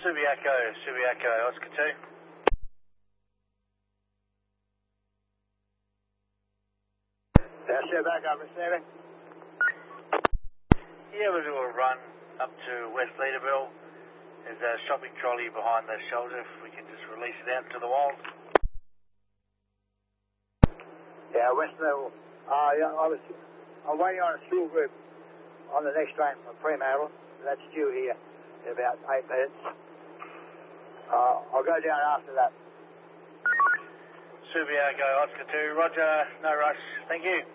Subiaco, Oscar 2. Subiaco, receiving. Yeah, we'll do a run up to West Leaderville. There's a shopping trolley behind the shoulder. If we can just release it out into the wild. Yeah, West Level. I'm waiting on a school group on the next train from Fremantle. That's due here in about 8 minutes. I'll go down after that. Subiaco, Oscar 2, roger, no rush, thank you.